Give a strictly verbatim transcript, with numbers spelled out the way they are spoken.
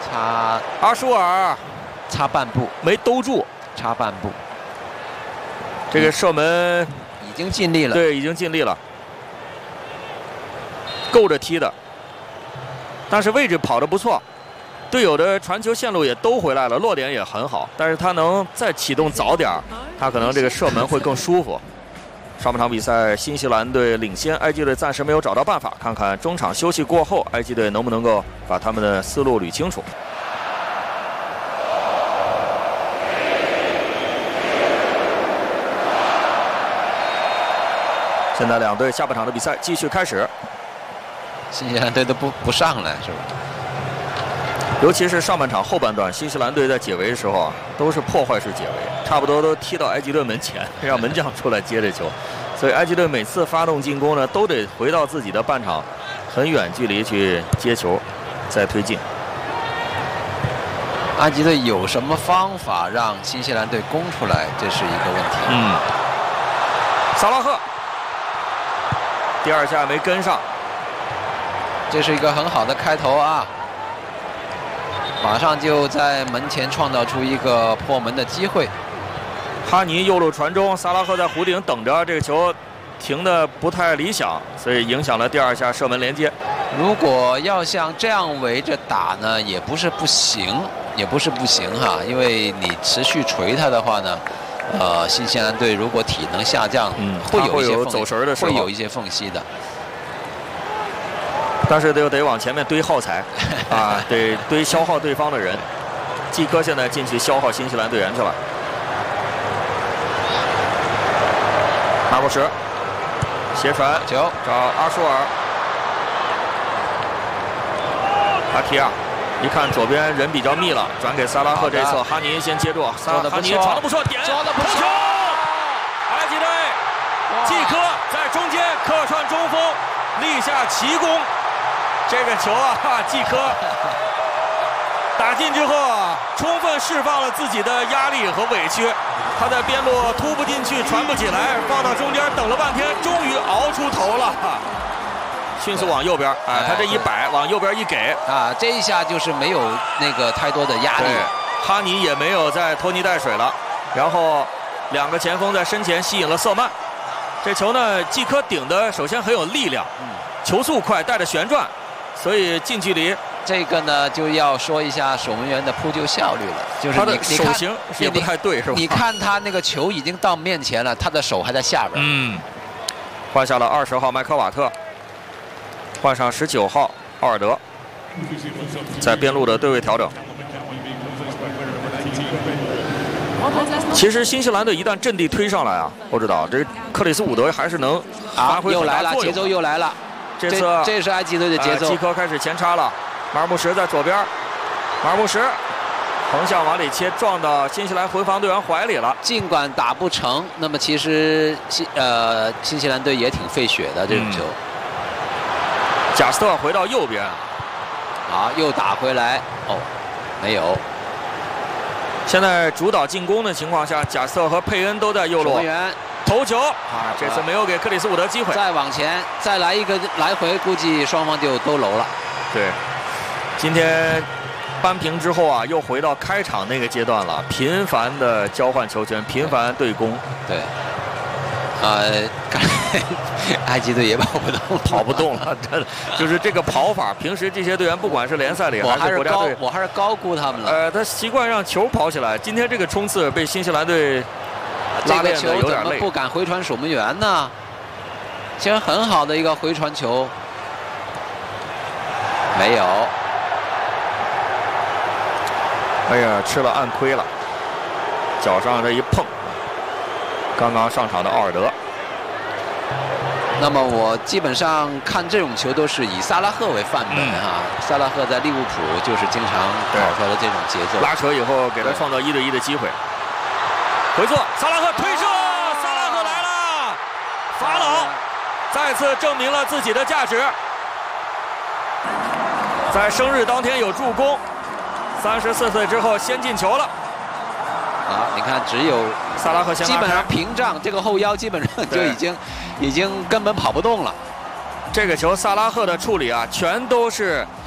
差阿舒尔差半步， 没兜住， 差半步。 这个射门已经尽力了， 对，已经尽力了，够着踢的，但是位置跑得不错，队友的传球线路也都回来了，落点也很好，但是他能再启动早点，他可能这个射门会更舒服。上半场比赛，新西兰队领先，埃及队暂时没有找到办法，看看中场休息过后，埃及队能不能够把他们的思路捋清楚。现在两队下半场的比赛继续开始， 新西兰队都不不上来是吧？ 尤其是上半场后半段，新西兰队在解围的时候啊，都是破坏式解围，差不多都踢到埃及队门前，让门将出来接这球。所以埃及队每次发动进攻呢，都得回到自己的半场很远距离去接球，再推进。 埃及队有什么方法让新西兰队攻出来？这是一个问题。 嗯，萨拉赫第二下没跟上， 这是一个很好的开头啊！马上就在门前创造出一个破门的机会。 哈尼右路传中，萨拉赫在弧顶等着，这个球停的不太理想，所以影响了第二下射门连接。 如果要像这样围着打呢，也不是不行，也不是不行哈，因为你持续锤他的话呢，呃，新西兰队如果体能下降， 嗯， 会有一些会有走神的时候， 会有一些缝隙的。 但是就得往前面堆耗材啊，得堆消耗对方的人。季科现在进去消耗新西兰队员去了。马布什斜传球找阿舒尔，阿提亚一看左边人比较密了，转给萨拉赫这一侧，哈尼先接住，萨哈尼传的不错，点头球，埃及队季科在中间客串中锋，立下奇功。这个球啊，季科打进之后啊，充分释放了自己的压力和委屈。他在边路突不进去，传不起来，放到中间等了半天，终于熬出头了，迅速往右边，哎，他这一摆往右边一给啊，这一下就是没有那个太多的压力， 哈尼也没有再拖泥带水了。然后两个前锋在身前吸引了瑟曼，这球呢，季科顶的首先很有力量，嗯，球速快，带着旋转。所以近距离， 这个呢就要说一下守门员的扑救效率了，就是他的手型也不太对，是吧？ 你看他那个球已经到面前了，他的手还在下边。 嗯，换下了二十号麦克瓦特，换上十九号奥尔德，在边路的对位调整。其实新西兰队一旦阵地推上来啊，我知道这克里斯伍德还是能发挥很大作用。 又来了，节奏又来了。 这次这, 这是埃及队的节奏。 季科开始前插了，马尔穆什在左边，马尔穆什横向往里切，撞到新西兰回防队员怀里了。 尽管打不成，那么其实新呃新西兰队也挺费血的这种球。 嗯、贾斯特回到右边， 好，又打回来，哦，没有。 现在主导进攻的情况下，贾斯特和佩恩都在右路。 守门员头球啊，这次没有给克里斯伍德机会。 再往前，再来一个来回，估计双方就都楼了。 对，今天扳平之后啊，又回到开场那个阶段了，频繁的交换球权，频繁对攻。 对，呃，埃及队也跑不动， 跑不动了，真的就是这个跑法。平时这些队员，不管是联赛里还是国家队， 我还是高估他们了。 呃，他习惯让球跑起来，今天这个冲刺被新西兰队。 这个球怎么不敢回传守门员呢？其实很好的一个回传球，没有。 哎呀，吃了暗亏了，脚上这一碰，刚刚上场的奥尔德。 那么我基本上看这种球都是以萨拉赫为范本哈、嗯，萨拉赫在利物浦就是经常跑出来的这种节奏， 拉扯以后给他创造一对一的机会。回做，萨拉赫推射，萨拉赫来了，法老再次证明了自己的价值，在生日当天有助攻，三十四岁之后先进球了。 啊，你看只有萨拉赫先基本上屏障，这个后腰基本上就已经已经根本跑不动了。 这个球萨拉赫的处理啊，全都是